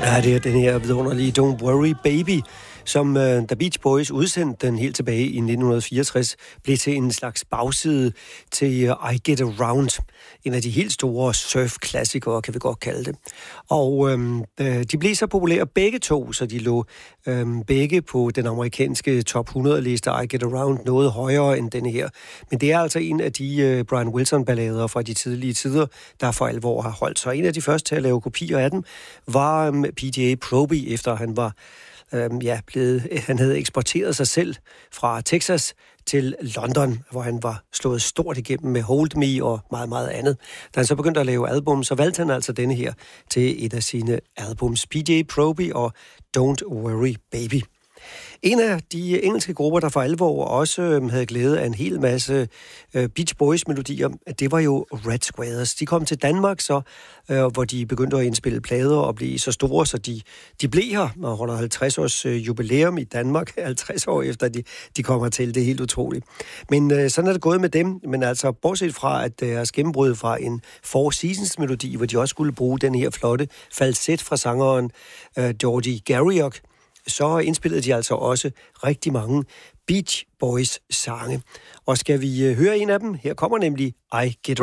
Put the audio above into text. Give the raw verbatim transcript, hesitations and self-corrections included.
Ja, det er den her vidunderlige Don't Worry Baby, som uh, The Beach Boys udsendte den helt tilbage i nitten fireogtres, blev til en slags bagside til uh, I Get Around, en af de helt store surf-klassikere, kan vi godt kalde det. Og um, de blev så populære begge to, så de lå um, begge på den amerikanske top hundrede-liste I Get Around noget højere end denne her. Men det er altså en af de uh, Brian Wilson-ballader fra de tidlige tider, der for alvor har holdt sig. En af de første til at lave kopier af dem var um, P J Proby, efter han var øhm, ja, blevet, han havde eksporteret sig selv fra Texas til London, hvor han var slået stort igennem med Hold Me og meget, meget andet. Da han så begyndte at lave album, så valgte han altså denne her til et af sine albums, P J Proby og Don't Worry Baby. En af de engelske grupper, der for alvor også øh, havde glæde af en hel masse øh, Beach Boys-melodier, det var jo Red Squares. De kom til Danmark, så, øh, hvor de begyndte at indspille plader og blive så store, så de, de blev her og holder halvtreds års øh, jubilæum i Danmark, halvtreds år efter de, de kommer til. Det er helt utroligt. Men øh, sådan er det gået med dem. Men altså, bortset fra, at deres gennembrud fra en Four Seasons-melodi, hvor de også skulle bruge den her flotte falset fra sangeren øh, Georgie Garriock, så indspillede de altså også rigtig mange Beach Boys sange. Og skal vi høre en af dem? Her kommer nemlig I Get